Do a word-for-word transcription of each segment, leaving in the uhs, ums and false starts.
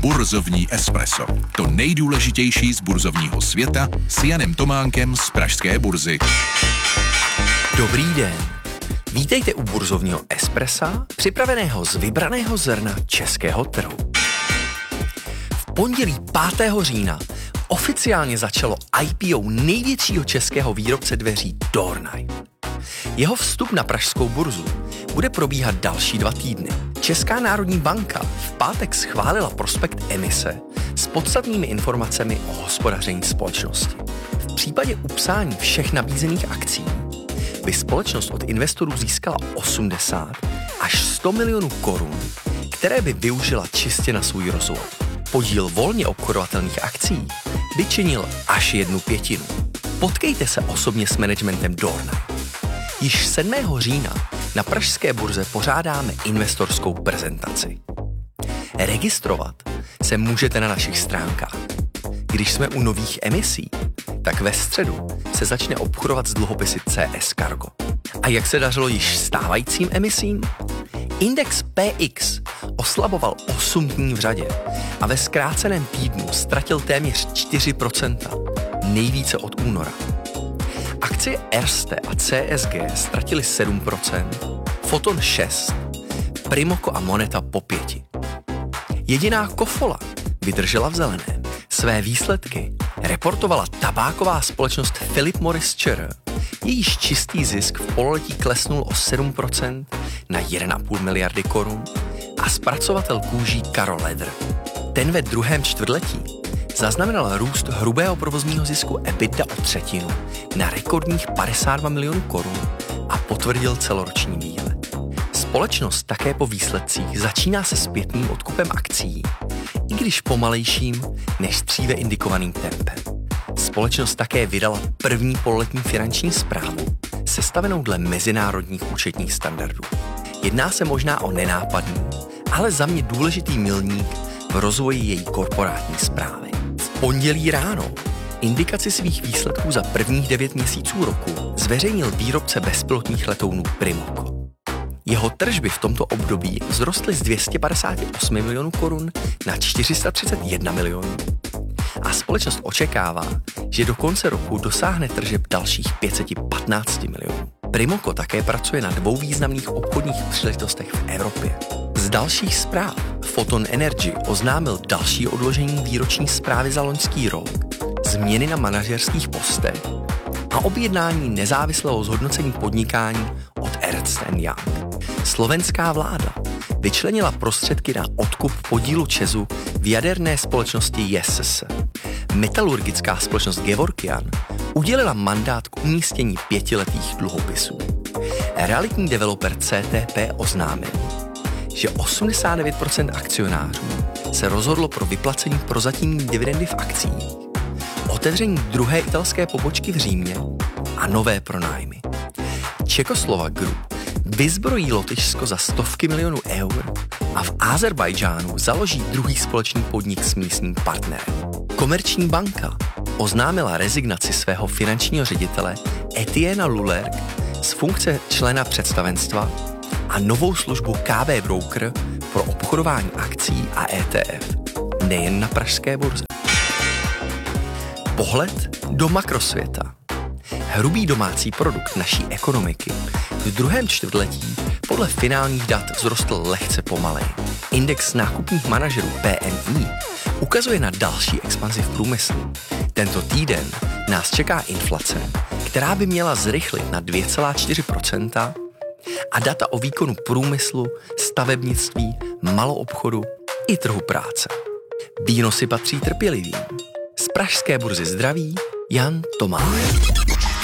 Burzovní espresso. To nejdůležitější z burzovního světa s Janem Tománkem z Pražské burzy. Dobrý den. Vítejte u burzovního espressa, připraveného z vybraného zrna českého trhu. V pondělí pátého října oficiálně začalo I P O největšího českého výrobce dveří Dornaj. Jeho vstup na pražskou burzu bude probíhat další dva týdny. Česká národní banka v pátek schválila prospekt emise s podstatnými informacemi o hospodaření společnosti. V případě upsání všech nabízených akcí by společnost od investorů získala osmdesát až sto milionů korun, které by využila čistě na svůj rozvoj. Podíl volně obchodovatelných akcí by činil až jednu pětinu. Potkejte se osobně s managementem Dornaj. Již sedmého října na pražské burze pořádáme investorskou prezentaci. Registrovat se můžete na našich stránkách. Když jsme u nových emisí, tak ve středu se začne obchodovat s dluhopisy C S Cargo. A jak se dařilo již stávajícím emisím? Index P X oslaboval osm dní v řadě a ve zkráceném týdnu ztratil téměř čtyři procenta, nejvíce od února. Akcie Erste a C S G ztratily sedm procent, Foton šest procent, Primoko a Moneta po pěti. Jediná Kofola vydržela v zeleném. Své výsledky reportovala tabáková společnost Philip Morris Č R, jejíž čistý zisk v pololetí klesnul o sedm procent na jedna celá pět miliardy korun, a zpracovatel kůží Karol Leder. Ten ve druhém čtvrtletí zaznamenal růst hrubého provozního zisku EBITDA o třetinu na rekordních padesát dva milionů korun a potvrdil celoroční výhled. Společnost také po výsledcích začíná se zpětným odkupem akcií, i když pomalejším než dříve indikovaným tempem. Společnost také vydala první pololetní finanční zprávu, sestavenou dle mezinárodních účetních standardů. Jedná se možná o nenápadný, ale za mě důležitý milník v rozvoji její korporátní správy. V pondělí ráno indikaci svých výsledků za prvních devět měsíců roku zveřejnil výrobce bezpilotních letounů Primoko. Jeho tržby v tomto období vzrostly z dvě stě padesát osm milionů korun na čtyři sta třicet jedna milionů. A společnost očekává, že do konce roku dosáhne tržeb dalších pět set patnáct milionů. Primoko také pracuje na dvou významných obchodních příležitostech v Evropě. Z dalších zpráv Foton Energy oznámil další odložení výroční zprávy za loňský rok, změny na manažerských postech a objednání nezávislého zhodnocení podnikání od Ernst and Young. Slovenská vláda vyčlenila prostředky na odkup podílu ČEZu v jaderné společnosti J S S. Metalurgická společnost Gevorkian udělila mandát k umístění pětiletých dluhopisů. Realitní developer C T P oznámil, že osmdesát devět procent akcionářů se rozhodlo pro vyplacení prozatímní dividendy v akcích, otevření druhé italské pobočky v Římě a nové pronájmy. Czechoslovak Group vyzbrojí Lotyšsko za stovky milionů eur a v Azerbajdžánu založí druhý společný podnik s místním partnerem. Komerční banka oznámila rezignaci svého finančního ředitele Etienne Lullerk z funkce člena představenstva a novou službu K B Broker pro obchodování akcií a E T F, nejen na pražské burze. Pohled do makrosvěta. Hrubý domácí produkt naší ekonomiky v druhém čtvrtletí podle finálních dat vzrostl lehce pomalej. Index nákupních manažerů P M I ukazuje na další expanzi v průmyslu. Tento týden nás čeká inflace, která by měla zrychlit na dvě celá čtyři procenta a data o výkonu průmyslu, stavebnictví, maloobchodu i trhu práce. Výnosy patří trpělivým. Z pražské burzy zdraví Jan Tománek.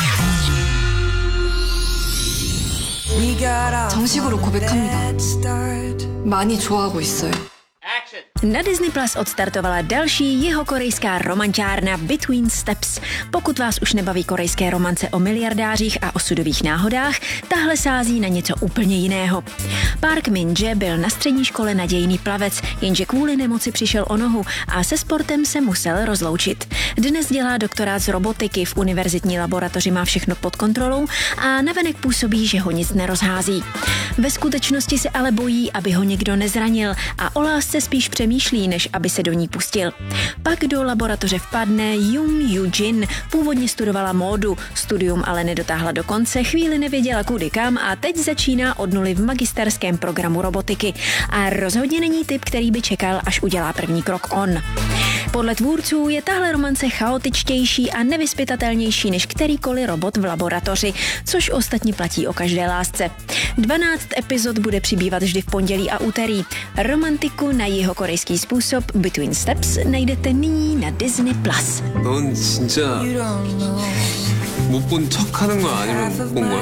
정식으로 고백합니다. 많이 좋아하고 있어요. Na Disney Plus odstartovala další jihokorejská romančárna Between Steps. Pokud vás už nebaví korejské romance o miliardářích a osudových náhodách, tahle sází na něco úplně jiného. Park Min-jae byl na střední škole nadějný plavec, jenže kvůli nemoci přišel o nohu a se sportem se musel rozloučit. Dnes dělá doktorát z robotiky, v univerzitní laboratoři má všechno pod kontrolou a navenek působí, že ho nic nerozhází. Ve skutečnosti se ale bojí, aby ho někdo nezranil a o lásce spíš přemýšlí přemýšlí, než aby se do ní pustil. Pak do laboratoře vpadne Jung Yoo-jin. Původně studovala módu, studium ale nedotáhla do konce, chvíli nevěděla kudy kam a teď začíná od nuly v magisterském programu robotiky. A rozhodně není typ, který by čekal, až udělá první krok on. Podle tvůrců je tahle romance chaotičtější a nevyzpytatelnější než kterýkoliv robot v laboratoři, což ostatně platí o každé lásce. dvanáct epizod bude přibývat vždy v pondělí a úterý. Romantiku na jihokorejský způsob Between Steps najdete nyní na Disney plus. 넌 진짜 못 본 척 하는 거야? 아니면 못 본 거야?